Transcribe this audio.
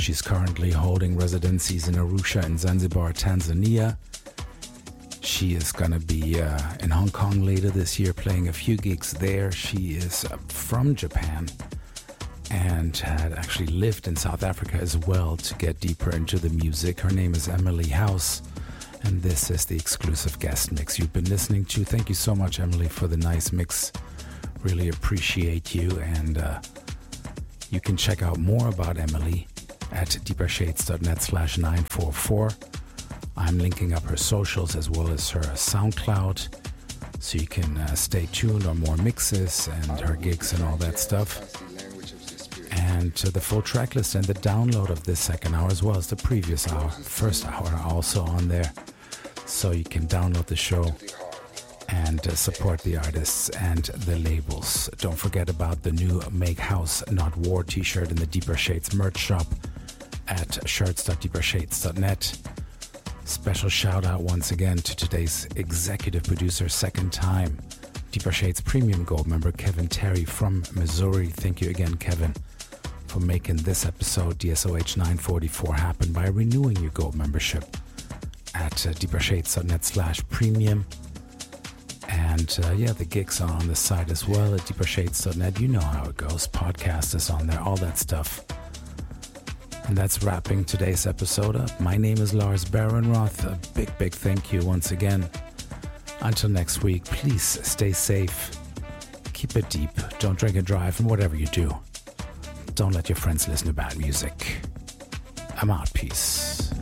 She's currently holding residencies in Arusha and Zanzibar, Tanzania. She is going to be in Hong Kong later this year, playing a few gigs there. She is from Japan and had actually lived in South Africa as well to get deeper into the music. Her name is Emily House, and this is the exclusive guest mix you've been listening to. Thank you so much, Emily, for the nice mix. Really appreciate you, and you can check out more about Emily at deepershades.net/944. I'm linking up her socials as well as her SoundCloud, so you can stay tuned on more mixes and her gigs and all that stuff. And the full track list and the download of this second hour, as well as the previous hour, first hour, are also on there. So you can download the show and support the artists and the labels. Don't forget about the new Make House Not War t-shirt in the Deeper Shades merch shop at shirts.deepershades.net. Special shout out once again to today's executive producer, second time, Deeper Shades Premium Gold member Kevin Terry from Missouri. Thank you again, Kevin, for making this episode, DSOH 944, happen by renewing your gold membership at deepershades.net/premium. And the gigs are on the site as well at deepershades.net. You know how it goes. Podcast is on there, all that stuff. And that's wrapping today's episode up. My name is Lars Barenroth. A big thank you once again. Until next week, please stay safe. Keep it deep. Don't drink and drive, and whatever you do, don't let your friends listen to bad music. I'm out. Peace.